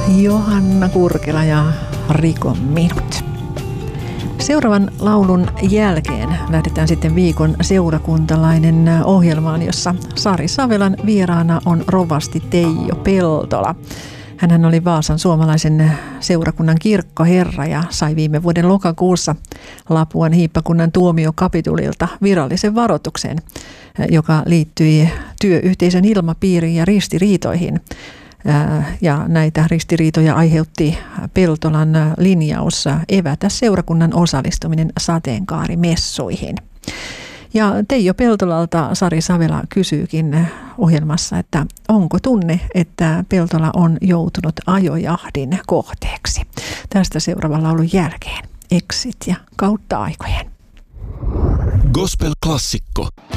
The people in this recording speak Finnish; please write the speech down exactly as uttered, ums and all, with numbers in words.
Johanna Kurkila ja Rikon minut. Seuraavan laulun jälkeen lähdetään sitten viikon seurakuntalainen ohjelmaan, jossa Sari Savelan vieraana on rovasti Teijo Peltola. Hänhän oli Vaasan suomalaisen seurakunnan kirkkoherra ja sai viime vuoden lokakuussa Lapuan hiippakunnan tuomiokapitulilta virallisen varoituksen, joka liittyi työyhteisön ilmapiiriin ja ristiriitoihin. Ja näitä ristiriitoja aiheutti Peltolan linjaus evätä seurakunnan osallistuminen sateenkaarimessuihin. Ja Teijo Peltolalta Sari Savela kysyykin ohjelmassa, että onko tunne, että Peltola on joutunut ajojahdin kohteeksi. Tästä seuraavan laulun jälkeen Exit ja Kautta aikojen. Gospel-klassikko.